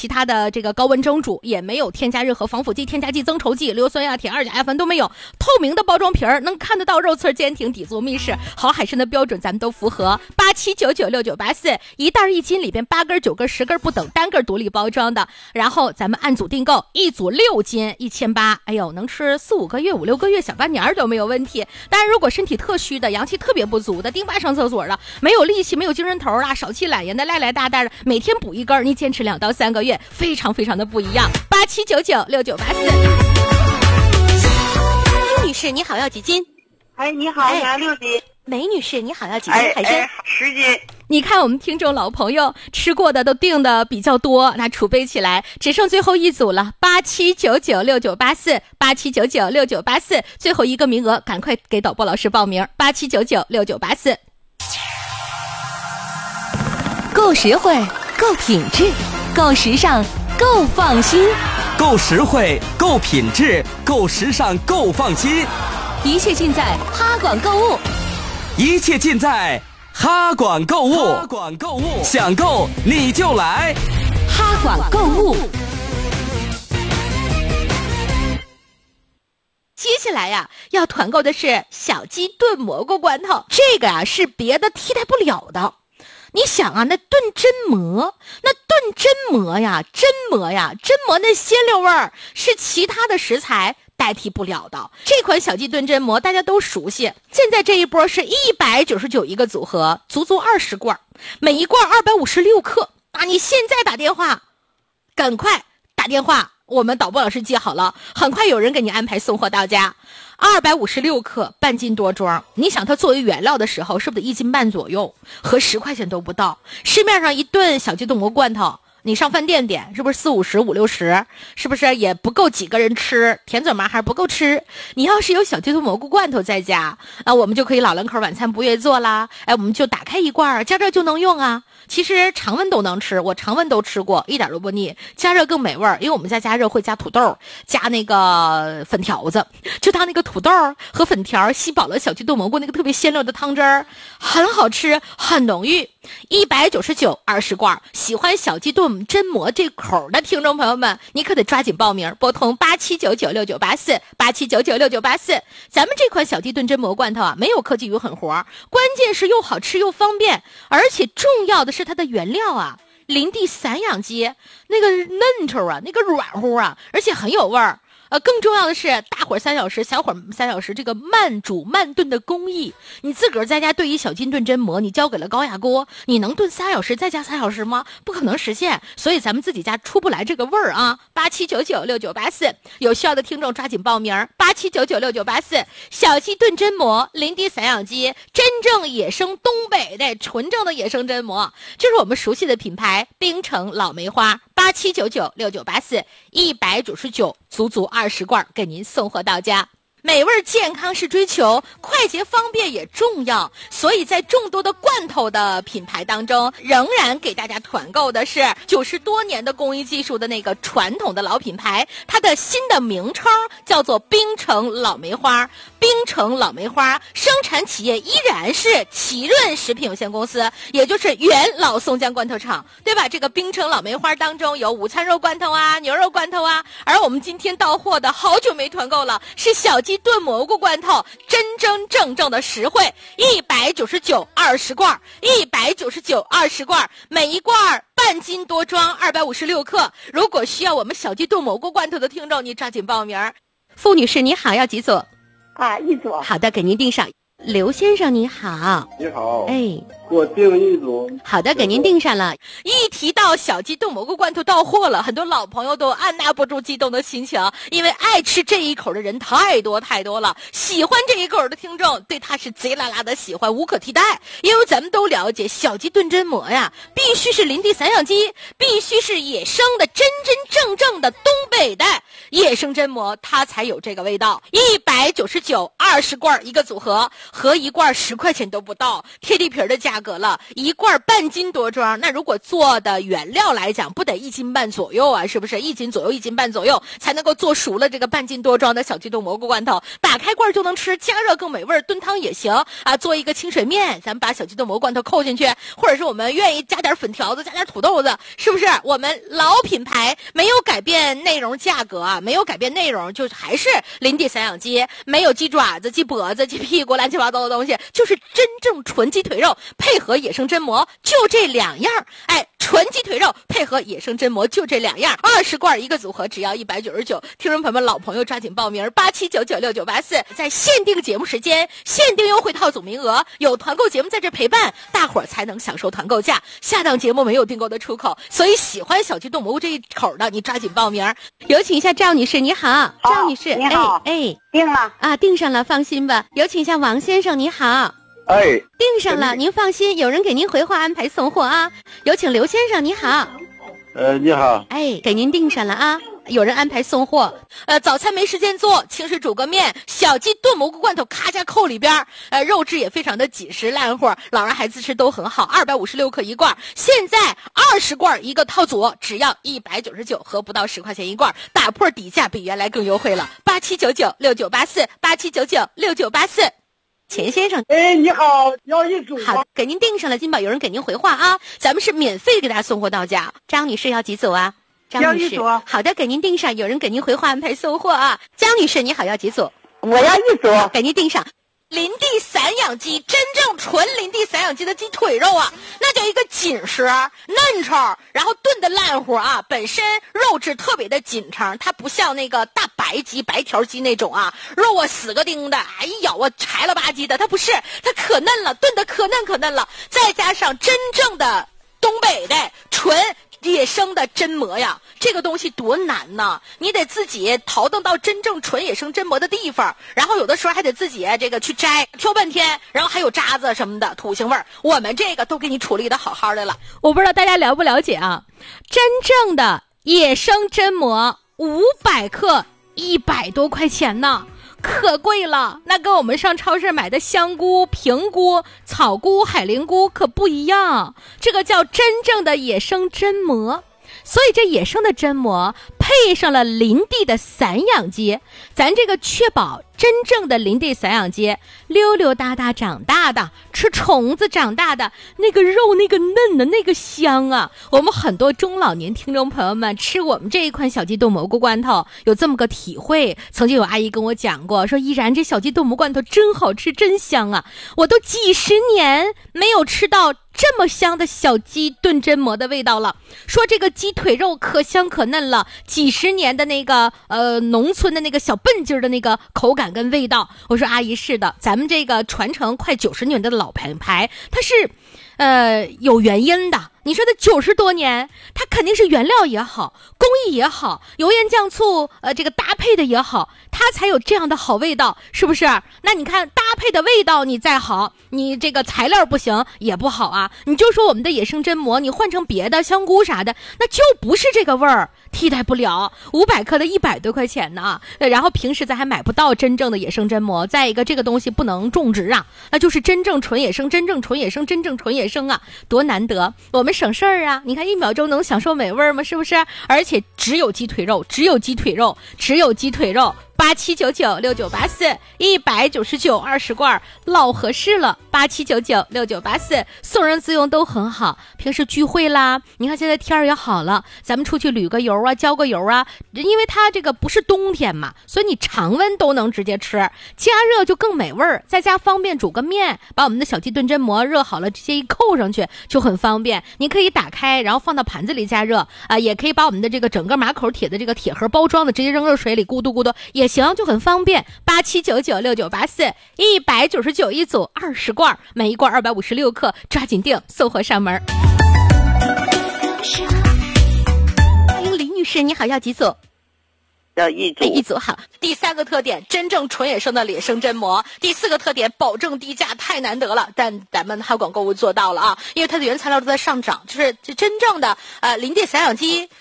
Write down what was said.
其他的这个高温蒸煮，也没有添加任何防腐剂、添加剂、增稠剂、硫酸亚铁、二甲亚酚都没有，透明的包装皮儿，能看得到肉刺坚挺，底足密实，好海参的标准咱们都符合。87996984，一袋1斤里边8根、9根、10根不等，单根独立包装的，然后咱们按组订购，一组6斤1800，哎呦，能吃4、5个月、5、6个月，小半年都没有问题。当然，如果身体特虚的、阳气特别不足的、丁巴上厕所的、没有力气、没有精神头啊、少气懒言的、赖赖大大的，每天补1根，你坚持2到3个月，非常非常的不一样。87996984。 女士你好，要几斤？ 哎，你好，我要6斤。 梅女士你好，要几斤海参 ？10斤。 你看我们听众老朋友吃过的都订的比较多，那储备起来，只剩最后一组了，87996984 87996984，最后一个名额，赶快给导播老师报名，87996984。 够实惠，够品质，够时尚，够放心。 够实惠，够品质，够时尚，够放心。 一切尽在哈管购物， 一切尽在哈管购物。哈管购物，想购你就来哈管购物。 接下来呀，要团购的是小鸡炖蘑菇罐头，这个呀是别的替代不了的。你想啊，那炖榛蘑，榛蘑那鲜溜味儿是其他的食材代替不了的。这款小鸡炖榛蘑大家都熟悉，现在这一波是199一个组合，足20罐，每一罐256克啊！你现在打电话，赶快打电话，我们导播老师记好了，很快有人给你安排送货到家。256克，半斤多装。你想它作为原料的时候，是不是得1斤半左右，合10块钱都不到？市面上一顿小鸡炖蘑菇罐头，你上饭店点，是不是4、50、5、60？是不是也不够几个人吃？甜嘴麻还不够吃。你要是有小鸡炖蘑菇罐头在家啊，我们就可以老两口晚餐不愿意做啦。哎，我们就打开一罐，加热就能用啊。其实常温都能吃，我常温都吃过，一点都不腻。加热更美味，因为我们家加热会加土豆，加那个粉条子，就当那个土豆和粉条吸饱了小鸡炖蘑菇那个特别鲜溜的汤汁儿，很好吃，很浓郁。199 20罐，喜欢小鸡炖榛蘑这口的听众朋友们，你可得抓紧报名，拨通87996984 87996984。咱们这款小鸡炖榛蘑罐头啊，没有科技与狠活，关键是又好吃又方便，而且重要的是它的原料啊，林地散养鸡，那个嫩稠啊，那个软乎啊，而且很有味儿。更重要的是大火3小时，小火3小时，这个慢煮慢炖的工艺，你自个儿在家炖一小斤炖榛蘑，你交给了高压锅，你能炖3小时再加3小时吗？不可能实现，所以咱们自己家出不来这个味儿啊。87996984，有需要的听众抓紧报名，87996984，小鸡炖榛蘑，林地散养鸡，真正野生东北的纯正的野生榛蘑，就是我们熟悉的品牌冰城老梅花，87996984 199，足20罐给您送货到家。美味健康是追求，快捷方便也重要，所以在众多的罐头的品牌当中，仍然给大家团购的是90多年的工艺技术的那个传统的老品牌，它的新的名称叫做冰城老梅花。冰城老梅花生产企业依然是奇润食品有限公司，也就是原老宋江罐头厂，对吧？这个冰城老梅花当中有午餐肉罐头啊、牛肉罐头啊，而我们今天到货的好久没团购了，是小鸡炖蘑菇罐头，真真正正的实惠，199 20罐，199 20罐，每一罐半斤多装，256克。如果需要我们小鸡炖蘑菇罐头的听众，你抓紧报名。傅女士你好，要几组？ 一组。 好的，给您订上。刘先生你好。 你好。 哎， 给我订一组。 好的，给您订上了。一提到小鸡炖蘑菇罐头到货了，很多老朋友都按捺不住激动的心情，因为爱吃这一口的人太多太多了，喜欢这一口的听众对它是贼拉拉的喜欢，无可替代。因为咱们都了解，小鸡炖榛蘑呀，必须是林地散养鸡，必须是野生的真真正正的东北的野生榛蘑，它才有这个味道。199 20罐一个组合，合一罐10块钱都不到，贴地皮的价价格了，1罐半斤多装，那如果做的原料来讲，不得1斤半左右啊？是不是1斤左右、1斤半左右才能够做熟了这个半斤多装的小鸡炖蘑菇罐头？打开罐就能吃，加热更美味，炖汤也行啊。做一个清水面，咱们把小鸡炖蘑菇罐头扣进去，或者是我们愿意加点粉条子，加点土豆子，是不是？我们老品牌没有改变内容价格啊，没有改变内容，就还是林地散养鸡，没有鸡爪子、鸡脖子、鸡屁股，乱七八糟的东西，就是真正纯鸡腿肉配合野生榛蘑，就这2样。哎，纯鸡腿肉配合野生榛蘑，就这2样，20罐一个组合，只要199。听众朋友们、老朋友抓紧报名，87996984，在限定节目时间、限定优惠套组名额，有团购节目在这陪伴，大伙儿才能享受团购价。下档节目没有订购的出口，所以喜欢小鸡炖蘑菇这一口的，你抓紧报名。有请一下赵女士，你好，赵女士， 你好，定了啊，定上了，放心吧。有请一下王先生，你好。定上了，您放心，有人给您回话安排送货啊。有请刘先生，你好。 你好。 给您定上了啊，有人安排送货。早餐没时间做，清水煮个面，小鸡炖蘑菇罐头咔嚓扣里边，肉质也非常的紧实烂乎，老人孩子吃都很好，256克一罐，现在20罐一个套组，只要199，合不到10块钱一罐，打破底价，比原来更优惠了。87996984，87996984。钱先生， 你好，要一组。 好，给您订上了，金宝有人给您回话啊，咱们是免费给大家送货到家。张女士要几组啊？张女士，好的，给您订上，有人给您回话安排送货啊。江女士，你好，要几组？ 我要1组， 给您订上。林地散养鸡，真正纯林地散养鸡的鸡腿肉啊，那叫一个紧实嫩稠，然后炖的烂乎啊，本身肉质特别的紧诚，它不像那个大白鸡、白条鸡那种啊，肉啊死个钉的，一咬啊柴了吧唧的，它不是，它可嫩了，炖的可嫩了，再加上真正的东北的纯野生的榛蘑呀，这个东西多难呢！你得自己淘登到真正纯野生榛蘑的地方，然后有的时候还得自己这个去摘，挑半天，然后还有渣子什么的，土腥味儿。我们这个都给你处理的好好的了。我不知道大家了不了解啊？真正的野生榛蘑500克100多块钱呢。可贵了，那跟我们上超市买的香菇、平菇、草菇、海灵菇可不一样，这个叫真正的野生榛蘑。所以这野生的榛蘑配上了林地的散养鸡，咱这个确保真正的林地散养鸡溜溜达达长大的，吃虫子长大的，那个肉那个嫩的那个香啊。我们很多中老年听众朋友们吃我们这一款小鸡炖蘑菇罐头有这么个体会，曾经有阿姨跟我讲过，说依然这小鸡炖蘑菇罐头真好吃真香啊，我都几10年没有吃到这么香的小鸡炖榛蘑的味道了，说这个鸡腿肉可香可嫩了，几10年的那个农村的那个小笨劲儿的那个口感跟味道。我说阿姨是的，咱们这个传承快90年的老品牌，它是有原因的。你说的90多年，它肯定是原料也好，工艺也好，油盐酱醋这个搭配的也好，它才有这样的好味道，是不是？那你看搭配的味道你再好，你这个材料不行也不好啊。你就说我们的野生榛蘑，你换成别的香菇啥的，那就不是这个味儿，替代不了。500克的100多块钱呢，然后平时咱还买不到真正的野生榛蘑。再一个，这个东西不能种植啊，那就是真正纯野生，真正纯野生，真正纯野生啊，多难得。我们省事儿啊，你看1秒钟能享受美味吗？是不是？而且只有鸡腿肉，只有鸡腿肉，只有鸡腿肉。87996984，199 20罐，老合适了。87996984，送人自用都很好。平时聚会啦，你看现在天儿也好了，咱们出去旅个游啊，浇个油啊，因为它这个不是冬天嘛，所以你常温都能直接吃，加热就更美味儿，在家方便煮个面，把我们的小鸡炖榛蘑热好了，直接一扣上去就很方便。你可以打开，然后放到盘子里加热啊，也可以把我们的这个整个马口铁的这个铁盒包装的直接扔热水里咕嘟咕嘟也行，就很方便。87996984，199一组，20罐，每一罐256克，抓紧订，送货上门。欢迎李女士，你好，要几组？ 要1组。 1组好。第3个特点，真正纯野生的野生榛蘑。第4个特点，保证低价，太难得了，但咱们哈管购物做到了啊，因为它的原材料都在上涨，就是真正的林地散养鸡